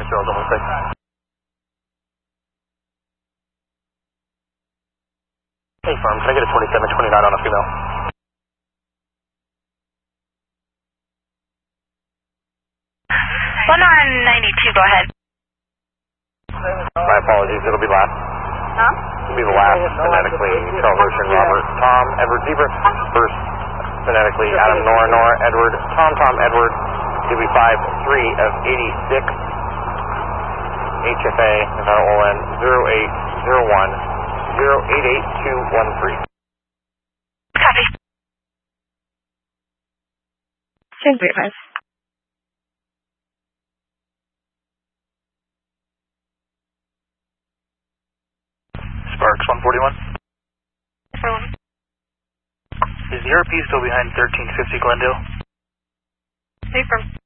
Charles, almost safe. Hey, firm, can I get a 2729 on a female? One on 92, go ahead. My apologies, it'll be last. Huh? It'll be the last, phonetically, Charles Ocean, Robert, Tom, Edward Zebra. First, phonetically, Adam, Nora, Edward, Tom, Edward, DB5, 3 of 86. HFA, Nevada OLN, 0801 088213. Copy. 1035. Sparks 141. Affirm. Is the RP still behind 1350 Glendale? Affirm.